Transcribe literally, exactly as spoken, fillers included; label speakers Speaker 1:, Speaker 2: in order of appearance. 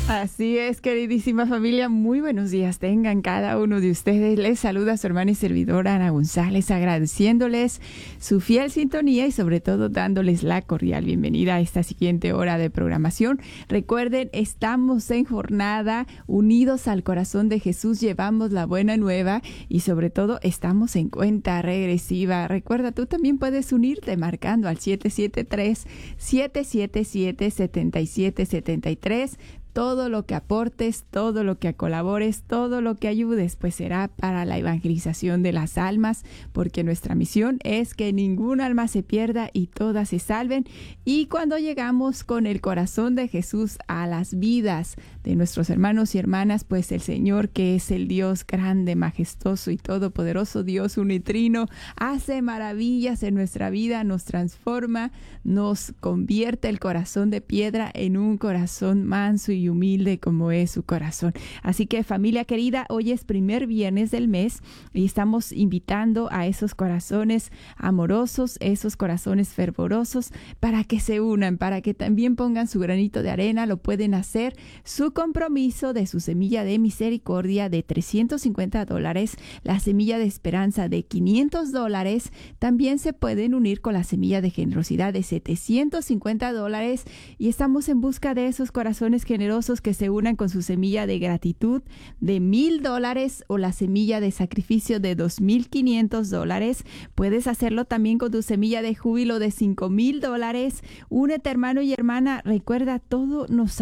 Speaker 1: Así es, queridísima familia, muy buenos días tengan cada uno de ustedes. Les saluda su hermana y servidora Ana González, agradeciéndoles su fiel sintonía y sobre todo dándoles la cordial bienvenida a esta siguiente hora de programación. Recuerden, estamos en jornada unidos al corazón de Jesús, llevamos la buena nueva y sobre todo estamos en cuenta regresiva. Recuerda, tú también puedes unirte marcando al siete siete tres, siete siete siete, siete siete siete tres. Todo lo que aportes, todo lo que colabores, todo lo que ayudes, pues será para la evangelización de las almas, porque nuestra misión es que ningún alma se pierda y todas se salven. Y cuando llegamos con el corazón de Jesús a las vidas de nuestros hermanos y hermanas, pues el Señor, que es el Dios grande, majestuoso y todopoderoso, Dios unitrino, hace maravillas en nuestra vida, nos transforma, nos convierte el corazón de piedra en un corazón manso y humilde como es su corazón. Así que, familia querida, hoy es primer viernes del mes y estamos invitando a esos corazones amorosos, esos corazones fervorosos, para que se unan, para que también pongan su granito de arena. Lo pueden hacer. Su compromiso de su semilla de misericordia de trescientos cincuenta dólares, la semilla de esperanza de quinientos dólares, también se pueden unir con la semilla de generosidad de setecientos cincuenta dólares, y estamos en busca de esos corazones generosos que se unan con su semilla de gratitud de mil dólares o la semilla de sacrificio de dos mil quinientos dólares. Puedes hacerlo también con tu semilla de júbilo de cinco mil dólares. Únete, hermano y hermana. Recuerda, todo nos